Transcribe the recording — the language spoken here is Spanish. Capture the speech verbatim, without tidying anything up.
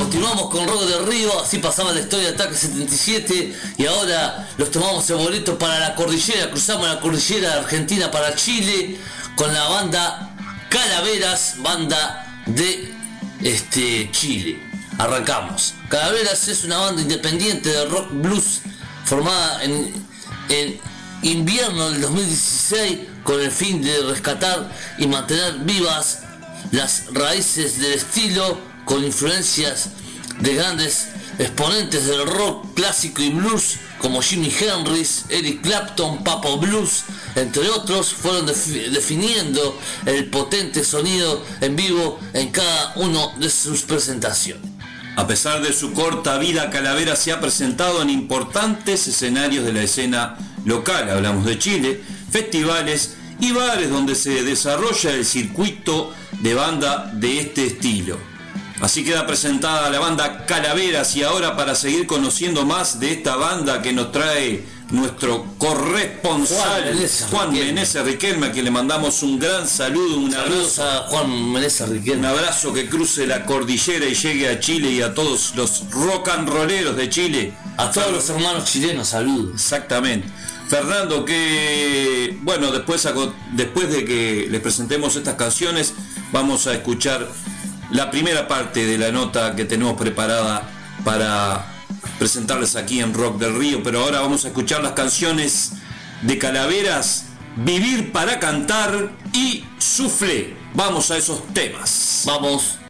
Continuamos con Rock del Río, así pasaba la historia de Ataque setenta y siete y ahora los tomamos el boleto para la cordillera, cruzamos la cordillera de Argentina para Chile con la banda Calaveras, banda de este, Chile. Arrancamos. Calaveras es una banda independiente de rock blues formada en, en invierno del dos mil dieciséis con el fin de rescatar y mantener vivas las raíces del estilo con influencias de grandes exponentes del rock clásico y blues como Jimi Hendrix, Eric Clapton, Papa Blues, entre otros, fueron defi- definiendo el potente sonido en vivo en cada una de sus presentaciones. A pesar de su corta vida, Calavera se ha presentado en importantes escenarios de la escena local, hablamos de Chile, festivales y bares donde se desarrolla el circuito de banda de este estilo. Así queda presentada la banda Calaveras y ahora para seguir conociendo más de esta banda que nos trae nuestro corresponsal Juan Meneses Riquelme, a quien le mandamos un gran saludo, un Saludos abrazo, a Juan Meneses Riquelme. un abrazo que cruce la cordillera y llegue a Chile y a todos los rock and rolleros de Chile. A todos los hermanos chilenos, saludos. Exactamente. Fernando, que bueno, después, después de que les presentemos estas canciones, vamos a escuchar la primera parte de la nota que tenemos preparada para presentarles aquí en Rock del Río, pero ahora vamos a escuchar las canciones de Calaveras, Vivir para Cantar y Suflé. Vamos a esos temas. Vamos.